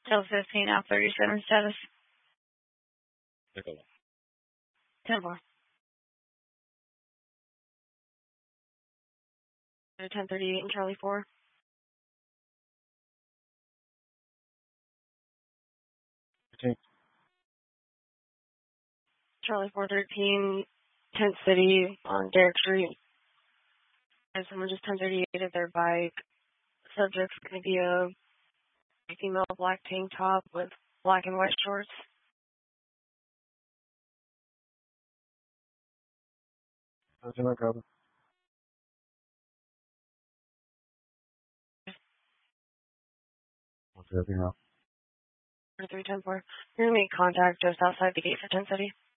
Till 15, now 37 status. Take a look. 10-4. 1038 and Charlie 4. Charlie 413, Tent City on Derrick Street. And someone just 1038 their bike. Subject's going to be a female black tank top with black and white shorts. How's your cover? What's everything else? 310-4. You're going to make contact just outside the gate for Tent City.